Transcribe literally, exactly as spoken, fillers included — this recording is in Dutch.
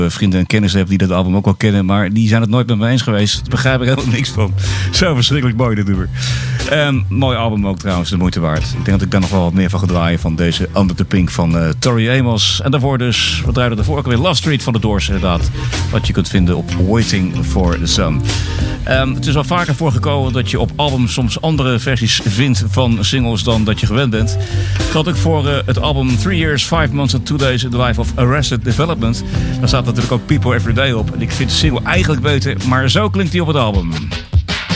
vrienden en kennissen heb die dat album ook wel kennen, maar die zijn het nooit met me eens geweest. Daar begrijp ik helemaal niks van. Zo verschrikkelijk mooi dit nummer. Um, mooi album ook trouwens, de moeite waard. Ik denk dat ik daar nog wel wat meer van ga draaien van deze Under the Pink van uh, Tori Amos. En daarvoor dus, wat draaide ervoor ook weer Love Street van de Doors inderdaad. Wat je kunt vinden op Waiting for the Sun. Um, het is al vaker voorgekomen dat je op albums soms andere versies vindt van singles dan dat je gewend bent. Dat geldt ook voor uh, het album Three Years, Five Months and Two Days in the Life of Arrested Development. Daar staat natuurlijk ook People Every Day op. En ik vind de single eigenlijk beter, maar zo klinkt die op het album.